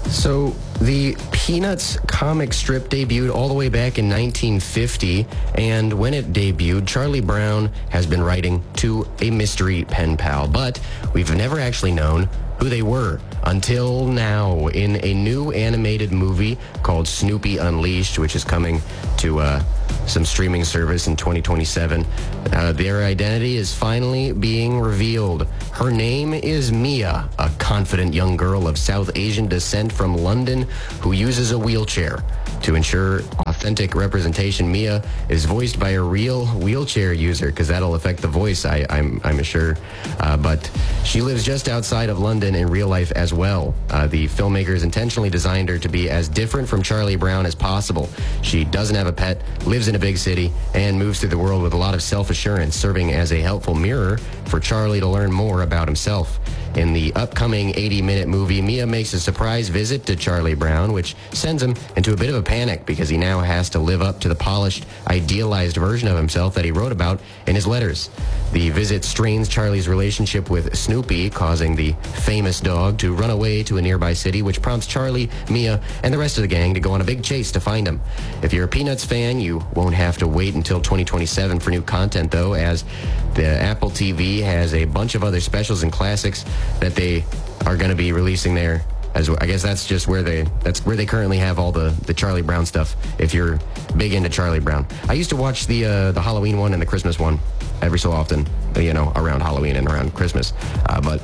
So the Peanuts comic strip debuted all the way back in 1950, and when it debuted, Charlie Brown has been writing to a mystery pen pal, but we've never actually known who they were until now in a new animated movie called Snoopy Unleashed, which is coming to some streaming service in 2027. Their identity is finally being revealed. Her name is Mia, a confident young girl of South Asian descent from London who uses a wheelchair. To ensure authentic representation, Mia is voiced by a real wheelchair user, because that'll affect the voice, I'm sure. But she lives just outside of London in real life as well. The filmmakers intentionally designed her to be as different from Charlie Brown as possible. She doesn't have a pet, lives in a big city, and moves through the world with a lot of self-assurance, serving as a helpful mirror for Charlie to learn more about himself. In the upcoming 80-minute movie, Mia makes a surprise visit to Charlie Brown, which sends him into a bit of a panic because he now has to live up to the polished, idealized version of himself that he wrote about in his letters. The visit strains Charlie's relationship with Snoopy, causing the famous dog to run away to a nearby city, which prompts Charlie, Mia, and the rest of the gang to go on a big chase to find him. If you're a Peanuts fan, you won't have to wait until 2027 for new content, though, as the Apple TV has a bunch of other specials and classics that they are going to be releasing there. As I guess that's where they currently have all the Charlie Brown stuff, if you're big into Charlie Brown. I used to watch the Halloween one and the Christmas one every so often, around Halloween and around Christmas. But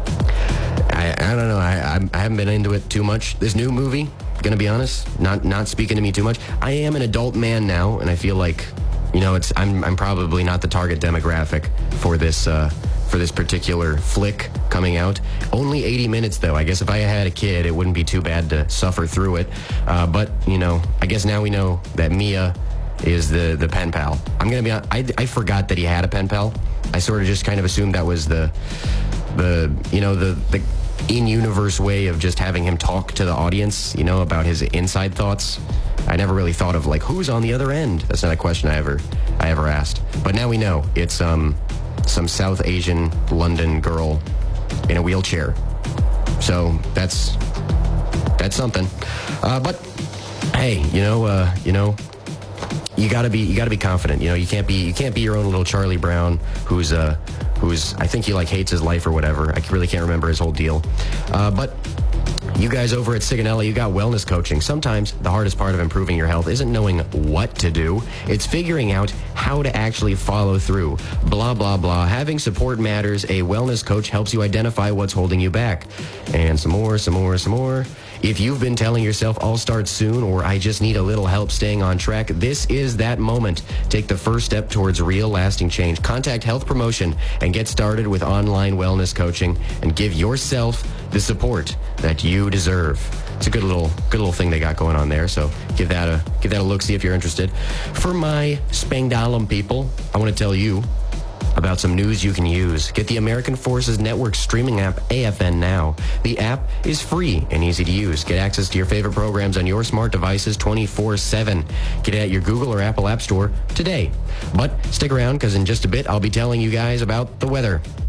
I don't know. I haven't been into it too much. This new movie, gonna be honest, not speaking to me too much. I am an adult man now, and I feel like, I'm probably not the target demographic for this particular flick coming out. Only 80 minutes, though. I guess if I had a kid, it wouldn't be too bad to suffer through it. But, I guess now we know that Mia is the pen pal. I'm going to be honest, I forgot that he had a pen pal. I sort of just kind of assumed that was the in-universe way of just having him talk to the audience, about his inside thoughts. I never really thought of, who's on the other end? That's not a question I ever asked. But now we know. It's some South Asian London girl in a wheelchair. So that's something. But hey, you gotta be confident. You can't be your own little Charlie Brown who's I think he hates his life or whatever. I really can't remember his whole deal. But you guys over at Sigonella, you got wellness coaching. Sometimes the hardest part of improving your health isn't knowing what to do. It's figuring out how to actually follow through. Blah, blah, blah. Having support matters. A wellness coach helps you identify what's holding you back. And some more. If you've been telling yourself, I'll start soon, or I just need a little help staying on track, this is that moment. Take the first step towards real lasting change. Contact Health Promotion and get started with online wellness coaching and give yourself the support that you deserve. It's a good little thing they got going on there, so give that a look, see if you're interested. For my Spangdahlem people, I want to tell you about some news you can use. Get the American Forces Network streaming app, AFN Now. The app is free and easy to use. Get access to your favorite programs on your smart devices 24/7. Get it at your Google or Apple App Store today. But stick around, because in just a bit, I'll be telling you guys about the weather.